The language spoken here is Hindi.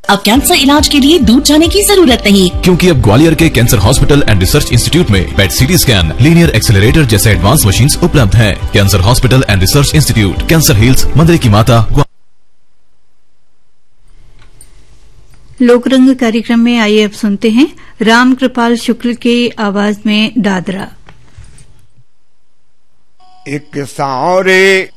अब कैंसर इलाज के लिए दूर जाने की जरूरत नहीं, क्योंकि अब ग्वालियर के cancer hospital and research institute में पेट सीटी स्कैन, लीनियर एक्सेलरेटर जैसे एडवांस मशीन्स उपलब्ध हैं। Cancer hospital and research institute, cancer hills, मंदिर की माता। लोकरंग कार्यक्रम में आइए अब सुनते हैं राम कृपाल शुक्ल की आवाज में दादरा। एक सांवरे